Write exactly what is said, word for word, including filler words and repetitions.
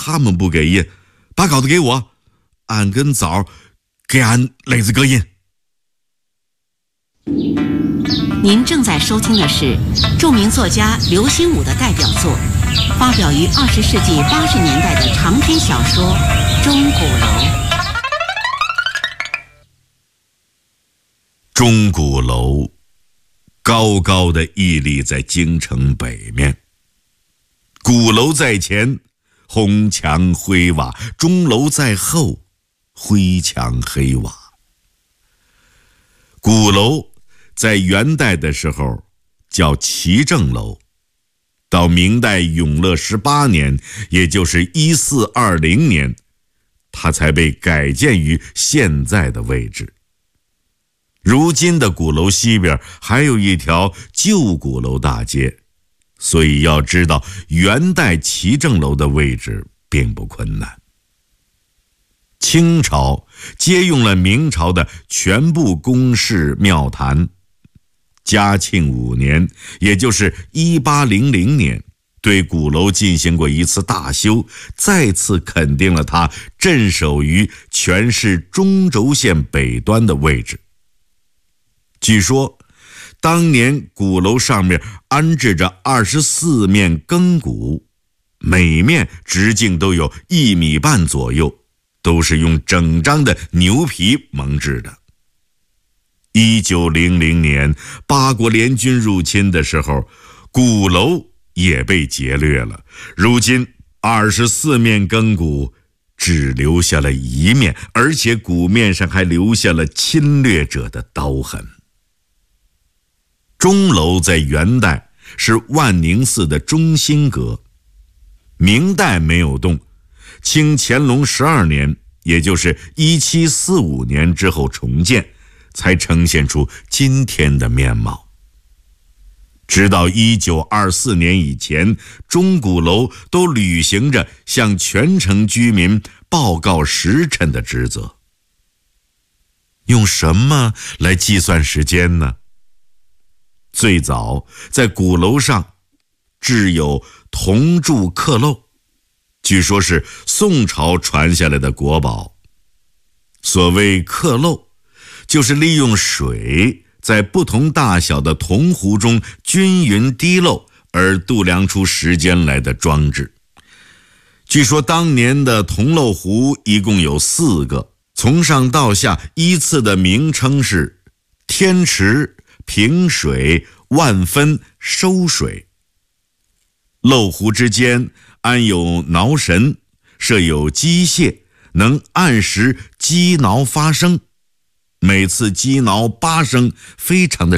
他们不给印，把稿子给我，俺跟枣给俺磊子哥印。 您正在收听的是著名作家刘心武的代表作，发表于二十世纪八十年代的长篇小说《钟鼓楼》。 钟鼓楼高高的屹立在京城北面，鼓楼在前，红墙灰瓦；钟楼在后，灰墙黑瓦。鼓楼在元代的时候叫齐正楼，到明代永乐十八年，也就是一四二零年，它才被改建于现在的位置。如今的鼓楼西边还有一条旧鼓楼大街，所以要知道元代齐正楼的位置并不困难。清朝借用了明朝的全部宫室庙坛，嘉庆五年，也就是一八零零年，对鼓楼进行过一次大修，再次肯定了它镇守于全市中轴线北端的位置。据说当年鼓楼上面安置着二十四面更鼓，每面直径都有一米半左右，都是用整张的牛皮蒙制的。一九零零年八国联军入侵的时候，鼓楼也被劫掠了，如今二十四面更鼓只留下了一面，而且鼓面上还留下了侵略者的刀痕。钟楼在元代是万宁寺的中心阁，明代没有动，清乾隆十二年，也就是一七四五年之后重建，才呈现出今天的面貌。直到一九二四年以前，钟鼓楼都履行着向全城居民报告时辰的职责。用什么来计算时间呢？最早在鼓楼上制有铜铸刻漏，据说是宋朝传下来的国宝。所谓刻漏，就是利用水在不同大小的铜壶中均匀滴漏而度量出时间来的装置。据说当年的铜漏壶一共有四个，从上到下依次的名称是天池、平水、万分、收水。漏壶之间安有挠神，设有机械，能按时击挠发声，每次击挠八声，非常的